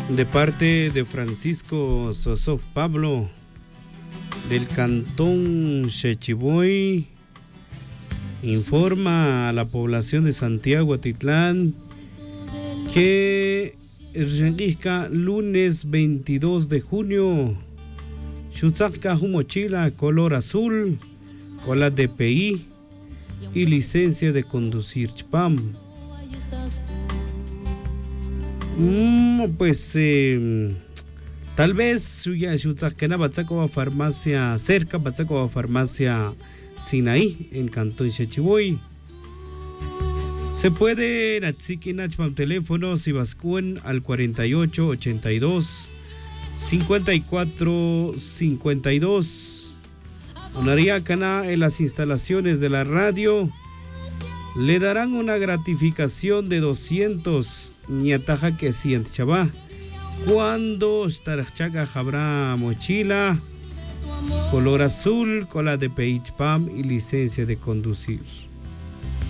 De parte de Francisco Sosof Pablo, del cantón Xechiboy, informa a la población de Santiago Atitlán que el lunes 22 de junio, Shutzaka mochila color azul, con la DPI y licencia de conducir chpam. Pues tal vez Shutzakena Batzakova farmacia cerca, Batzakova farmacia Sinaí, en Cantón Xechiboy. Se puede Natzikinachpam teléfono Sibascuen al 48 82 54 52. Onariacana en las instalaciones de la radio le darán una gratificación de 200 ñataja que siente chava cuando Starchaga habrá mochila color azul, cola de Pam y licencia de conducir.